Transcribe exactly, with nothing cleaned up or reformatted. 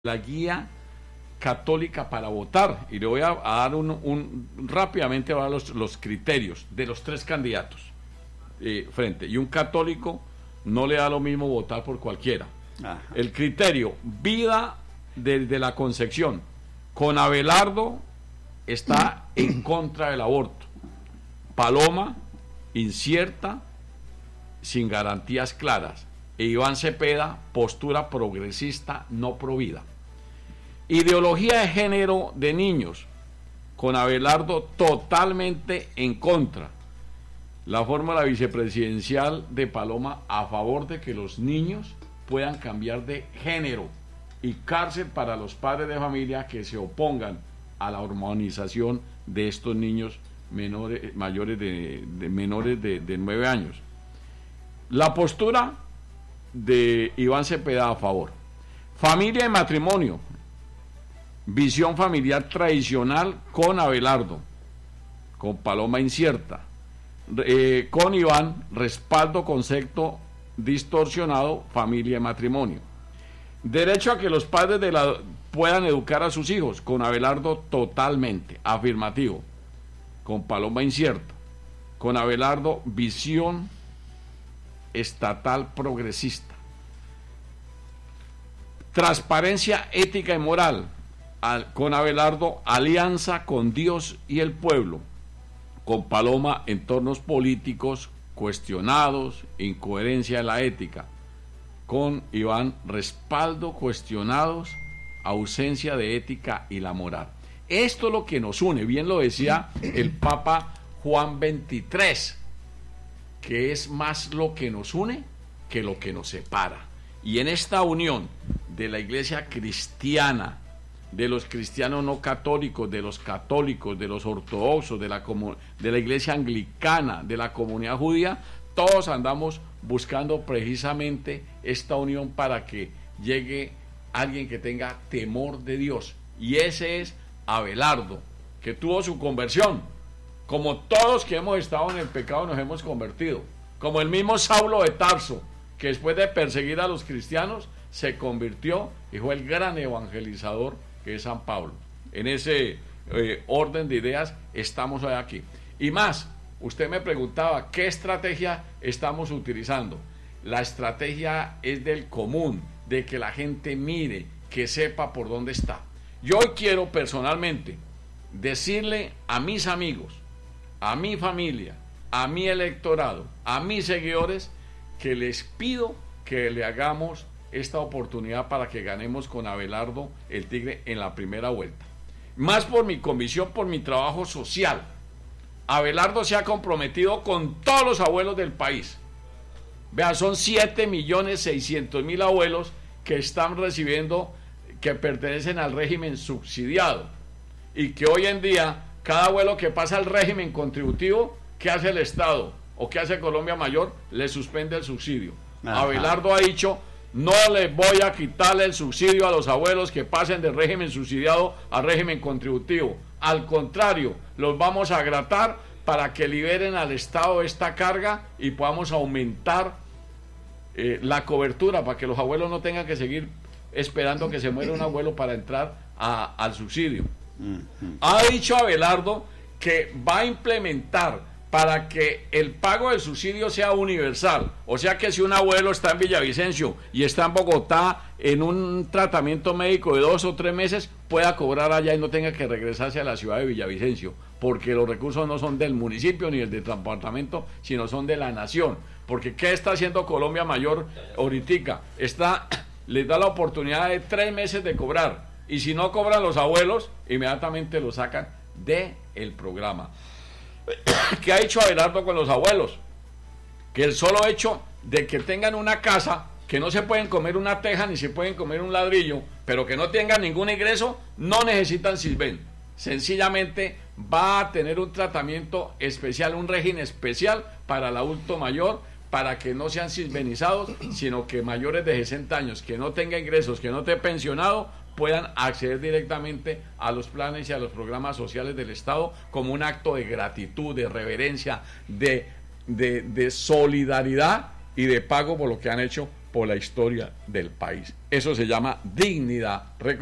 la guía católica para votar, y le voy a, a dar un, un rápidamente a los, los criterios de los tres candidatos eh, frente, y un católico no le da lo mismo votar por cualquiera. Ajá. El criterio, vida desde la concepción. Con Abelardo está en contra del aborto. Paloma, incierta, sin garantías claras. E Iván Cepeda, postura progresista, no provida. Ideología de género de niños, con Abelardo totalmente en contra. La fórmula vicepresidencial de Paloma a favor de que los niños puedan cambiar de género, y cárcel para los padres de familia que se opongan a la hormonización de estos niños menores, mayores de, de menores de, de nueve años. La postura de Iván Cepeda a favor. Familia y matrimonio, visión familiar tradicional con Abelardo, con Paloma incierta, eh, con Iván respaldo concepto distorsionado, familia y matrimonio. Derecho a que los padres de la, puedan educar a sus hijos, con Abelardo totalmente afirmativo, con Paloma incierta, con Abelardo visión estatal progresista. Transparencia ética y moral, al, con Abelardo alianza con Dios y el pueblo, con Paloma entornos políticos cuestionados, incoherencia de la ética, con Iván respaldo cuestionados, ausencia de ética y la moral. Esto es lo que nos une, bien lo decía el Papa Juan veintitrés, que es más lo que nos une que lo que nos separa. Y en esta unión de la iglesia cristiana, de los cristianos no católicos, de los católicos, de los ortodoxos, de la, de la iglesia anglicana, de la comunidad judía, todos andamos buscando precisamente esta unión para que llegue alguien que tenga temor de Dios. Y ese es Abelardo, que tuvo su conversión. Como todos que hemos estado en el pecado nos hemos convertido. Como el mismo Saulo de Tarso, que después de perseguir a los cristianos, se convirtió y fue el gran evangelizador que es San Pablo. En ese eh, orden de ideas estamos hoy aquí. Y más, usted me preguntaba, ¿qué estrategia estamos utilizando? La estrategia es del común, de que la gente mire, que sepa por dónde está. Yo hoy quiero personalmente decirle a mis amigos, a mi familia, a mi electorado, a mis seguidores, que les pido que le hagamos esta oportunidad para que ganemos con Abelardo el Tigre en la primera vuelta. Más por mi convicción, por mi trabajo social. Abelardo se ha comprometido con todos los abuelos del país. Vean, son siete millones seiscientos mil abuelos que están recibiendo, que pertenecen al régimen subsidiado, y que hoy en día cada abuelo que pasa al régimen contributivo, ¿qué hace el Estado? ¿O qué hace Colombia Mayor? Le suspende el subsidio. Ajá. Abelardo ha dicho, no les voy a quitarle el subsidio a los abuelos que pasen del régimen subsidiado al régimen contributivo. Al contrario, los vamos a gratar para que liberen al Estado esta carga y podamos aumentar eh, la cobertura, para que los abuelos no tengan que seguir esperando que se muera un abuelo para entrar a, al subsidio. Ha dicho Abelardo que va a implementar para que el pago del subsidio sea universal, o sea que si un abuelo está en Villavicencio y está en Bogotá en un tratamiento médico de dos o tres meses, pueda cobrar allá y no tenga que regresarse a la ciudad de Villavicencio, porque los recursos no son del municipio ni el del departamento, sino son de la nación. Porque ¿qué está haciendo Colombia Mayor ahorita? Está, les da la oportunidad de tres meses de cobrar, y si no cobran los abuelos, inmediatamente lo sacan del programa. ¿Qué ha hecho Abelardo con los abuelos? Que el solo hecho de que tengan una casa, que no se pueden comer una teja ni se pueden comer un ladrillo, pero que no tengan ningún ingreso, no necesitan Sisbén. Sencillamente va a tener un tratamiento especial, un régimen especial para el adulto mayor, para que no sean sisbenizados, sino que mayores de sesenta años, que no tenga ingresos, que no esté pensionado, puedan acceder directamente a los planes y a los programas sociales del Estado como un acto de gratitud, de reverencia, de, de, de solidaridad y de pago por lo que han hecho por la historia del país. Eso se llama dignidad.